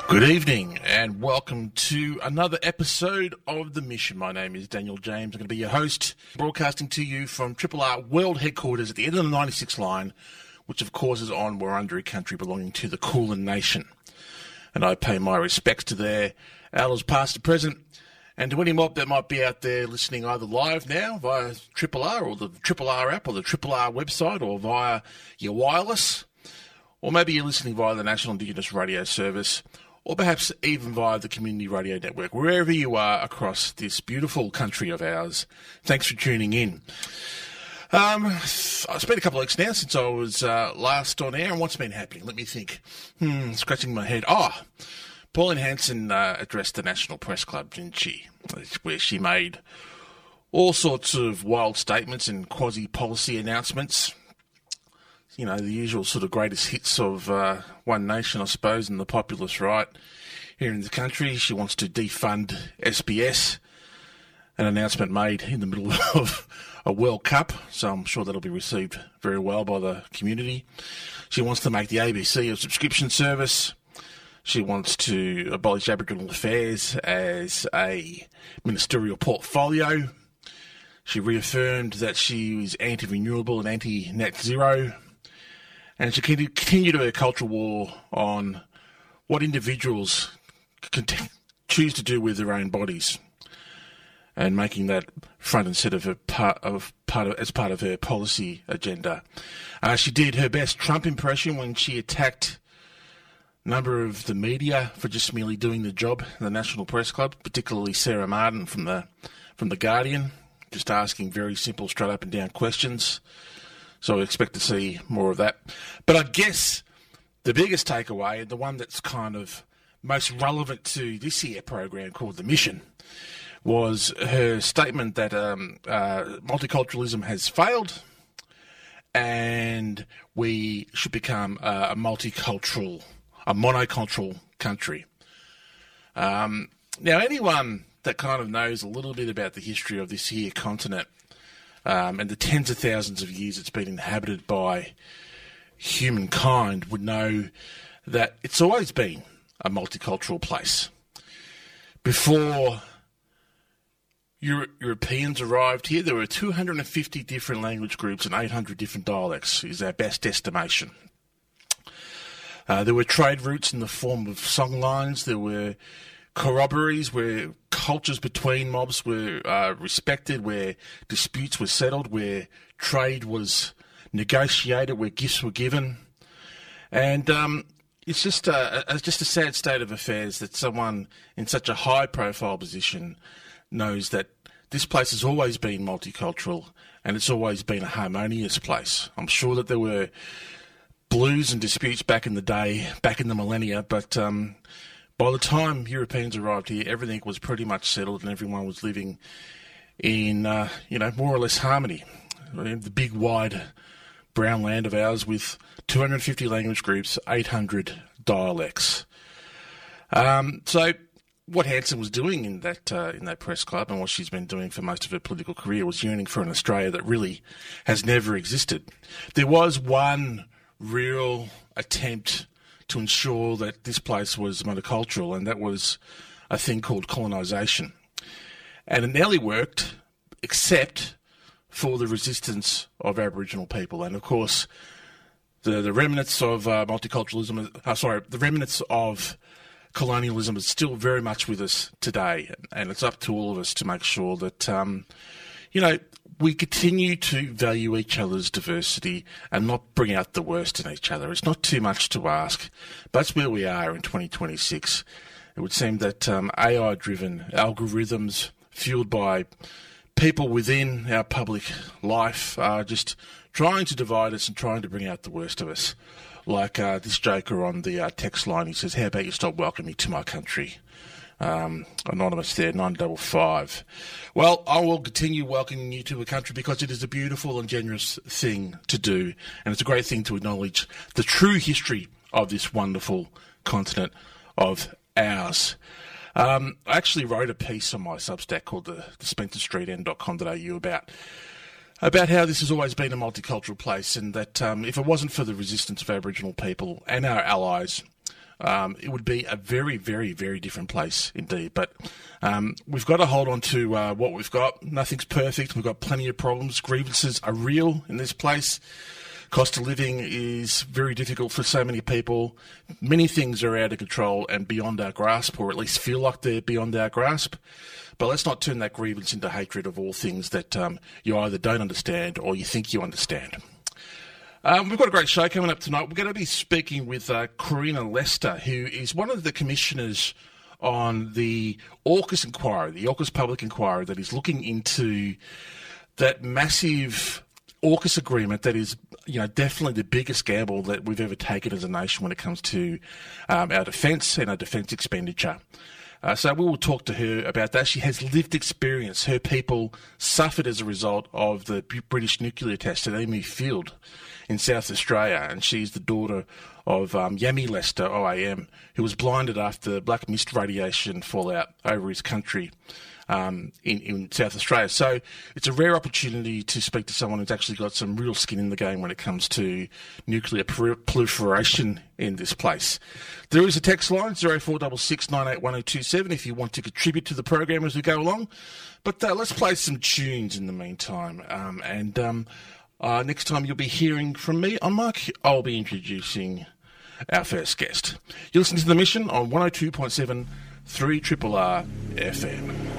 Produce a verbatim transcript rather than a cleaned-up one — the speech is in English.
Good evening and welcome to another episode of The Mission. My name is Daniel James. I'm going to be your host, broadcasting to you from Triple R World Headquarters at the end of the ninety-six line, which of course is on Wurundjeri country belonging to the Kulin Nation. And I pay my respects to their elders past and present, and to any mob that might be out there listening either live now via Triple R or the Triple R app or the Triple R website or via your wireless, or maybe you're listening via the National Indigenous Radio Service, or perhaps even via the Community Radio Network, wherever you are across this beautiful country of ours. Thanks for tuning in. Um, it's been a couple of weeks now since I was uh, last on air, and what's been happening? Let me think. Hmm, scratching my head. Oh, Pauline Hanson uh, addressed the National Press Club, didn't she? Where she made all sorts of wild statements and quasi-policy announcements. You know, the usual sort of greatest hits of uh, One Nation, I suppose, and the populist right here in the country. She wants to defund S B S, an announcement made in the middle of a World Cup, so I'm sure that'll be received very well by the community. She wants to make the A B C a subscription service. She wants to abolish Aboriginal affairs as a ministerial portfolio. She reaffirmed that she is anti-renewable and anti-net zero. And she continued her cultural war on what individuals can t- choose to do with their own bodies, and making that front and centre of her part of part of as part of her policy agenda. Uh, she did her best Trump impression when she attacked a number of the media for just merely doing the job, the National Press Club, particularly Sarah Martin from the from the Guardian, just asking very simple, straight up and down questions. So I expect to see more of that. But I guess the biggest takeaway, the one that's kind of most relevant to this year program called The Mission, was her statement that um, uh, multiculturalism has failed and we should become uh, a multicultural, a monocultural country. Um, now, anyone that kind of knows a little bit about the history of this here continent, Um, and the tens of thousands of years it's been inhabited by humankind, would know that it's always been a multicultural place. Before Euro- Europeans arrived here, there were two hundred fifty different language groups and eight hundred different dialects, is our best estimation. Uh, there were trade routes in the form of songlines. There were corroborees where cultures between mobs were uh, respected, where disputes were settled, where trade was negotiated, where gifts were given. And um, it's just a, a, just a sad state of affairs that someone in such a high-profile position knows that this place has always been multicultural and it's always been a harmonious place. I'm sure that there were blues and disputes back in the day, back in the millennia, but Um, by the time Europeans arrived here, everything was pretty much settled and everyone was living in, uh, you know, more or less harmony. The big, wide, brown land of ours with two hundred fifty language groups, eight hundred dialects. Um, so what Hanson was doing in that uh, in that press club, and what she's been doing for most of her political career, was yearning for an Australia that really has never existed. There was one real attempt to ensure that this place was monocultural, and that was a thing called colonisation. And it nearly worked, except for the resistance of Aboriginal people. And of course, the, the remnants of uh, multiculturalism, uh, sorry, the remnants of colonialism is still very much with us today. And it's up to all of us to make sure that, um, you know, we continue to value each other's diversity and not bring out the worst in each other. It's not too much to ask, but that's where we are in twenty twenty-six. It would seem that um, A I-driven algorithms fueled by people within our public life are just trying to divide us and trying to bring out the worst of us. Like uh, this joker on the uh, text line, he says, "How about you stop welcoming me to my country?" Um, anonymous there, nine double five. Well, I will continue welcoming you to a country because it is a beautiful and generous thing to do, and it's a great thing to acknowledge the true history of this wonderful continent of ours. Um, I actually wrote a piece on my Substack called the, the spencer street end dot com dot a u about about how this has always been a multicultural place, and that um, if it wasn't for the resistance of Aboriginal people and our allies, um, it would be a very, very, very different place indeed. But um, we've got to hold on to uh, what we've got. Nothing's perfect. We've got plenty of problems. Grievances are real in this place. Cost of living is very difficult for so many people. Many things are out of control and beyond our grasp, or at least feel like they're beyond our grasp. But let's not turn that grievance into hatred of all things that um, you either don't understand or you think you understand. Um, we've got a great show coming up tonight. We're going to be speaking with uh, Karina Lester, who is one of the commissioners on the AUKUS inquiry, the AUKUS public inquiry that is looking into that massive AUKUS agreement that is, you know, definitely the biggest gamble that we've ever taken as a nation when it comes to um, our defence and our defence expenditure. Uh, so we will talk to her about that. She has lived experience. Her people suffered as a result of the British nuclear test at Emu Field in South Australia, and she's the daughter of um, Yami Lester, O A M, who was blinded after black mist radiation fallout over his country um, in, in South Australia. So it's a rare opportunity to speak to someone who's actually got some real skin in the game when it comes to nuclear proliferation in this place. There is a text line, zero four six six, nine eight one oh two seven, if you want to contribute to the program as we go along. But uh, let's play some tunes in the meantime. Um, and um, uh, next time you'll be hearing from me on Mike, I'll be introducing our first guest. You're listening to The Mission on one oh two point seven, three R R R F M.